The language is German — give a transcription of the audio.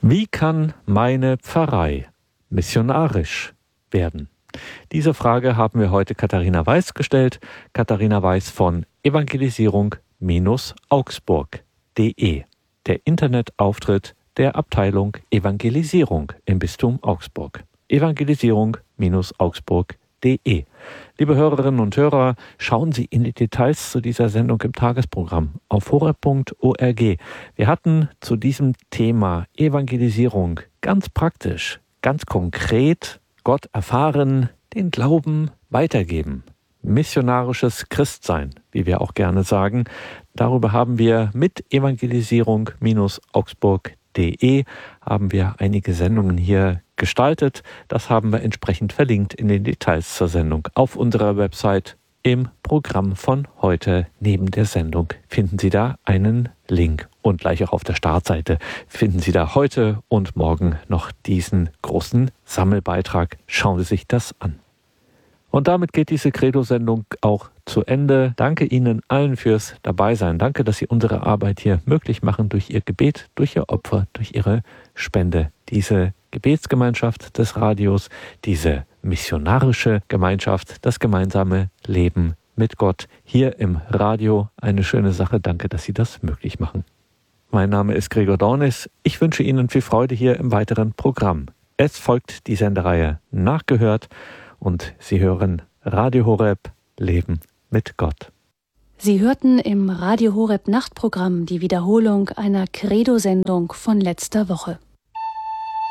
Wie kann meine Pfarrei missionarisch werden? Diese Frage haben wir heute Katharina Weiß gestellt. Katharina Weiß von evangelisierung-augsburg.de, der Internetauftritt der Abteilung Evangelisierung im Bistum Augsburg. Evangelisierung-augsburg.de. Liebe Hörerinnen und Hörer, schauen Sie in die Details zu dieser Sendung im Tagesprogramm auf horeb.org. Wir hatten zu diesem Thema Evangelisierung ganz praktisch, ganz konkret Gott erfahren, den Glauben weitergeben. Missionarisches Christsein, wie wir auch gerne sagen. Darüber haben wir mit evangelisierung-augsburg.de haben wir einige Sendungen hier gestaltet. Das haben wir entsprechend verlinkt in den Details zur Sendung auf unserer Website. Im Programm von heute neben der Sendung finden Sie da einen Link. Und gleich auch auf der Startseite finden Sie da heute und morgen noch diesen großen Sammelbeitrag. Schauen Sie sich das an. Und damit geht diese Credo-Sendung auch zu Ende. Danke Ihnen allen fürs Dabeisein. Danke, dass Sie unsere Arbeit hier möglich machen durch Ihr Gebet, durch Ihr Opfer, durch Ihre Spende. Diese Gebetsgemeinschaft des Radios, diese missionarische Gemeinschaft, das gemeinsame Leben mit Gott hier im Radio. Eine schöne Sache. Danke, dass Sie das möglich machen. Mein Name ist Gregor Dornis. Ich wünsche Ihnen viel Freude hier im weiteren Programm. Es folgt die Sendereihe Nachgehört und Sie hören Radio Horeb, Leben mit Gott. Sie hörten im Radio Horeb Nachtprogramm die Wiederholung einer Credo-Sendung von letzter Woche.